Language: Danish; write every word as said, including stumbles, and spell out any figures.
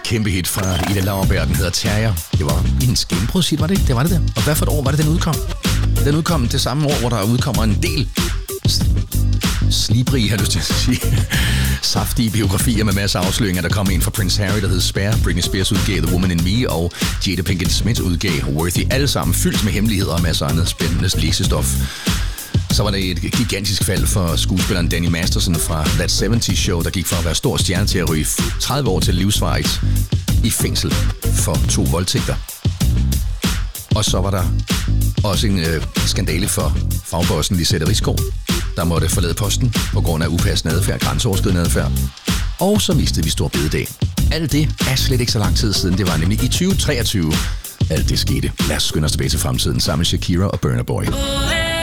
kæmpe hit fra Ida Lauerberg, den hedder Terrier. Det var hendes gennembrudshit, var det ikke? Det var det der. Og hvad for et år var det, den udkom? Den udkom det samme år, hvor der udkommer en del slibrige, har jeg lyst til at sige, saftige biografier med masser af afsløringer. Der kom en fra Prince Harry, der hed Spare. Britney Spears udgav The Woman in Me, og Jada Pinkett Smith udgav Worthy. Alle sammen fyldt med hemmeligheder og masser af andet spændende læsestof. Så var det et gigantisk fald for skuespilleren Danny Masterson fra That halvfems Show, der gik fra at være stor stjerne til at ryge tredive år til livsvarigt i fængsel for to voldtægter. Og så var der også en øh, skandale for fagbossen Lisette Risgaard, der måtte forlade posten på grund af upassende adfærd, grænseoverskridende adfærd. Og så mistede vi stor bededag. Alt det er slet ikke så lang tid siden. Det var nemlig i tyve treogtyve. Alt det skete. Lad os skynde os tilbage til fremtiden sammen med Shakira og Burna Boy.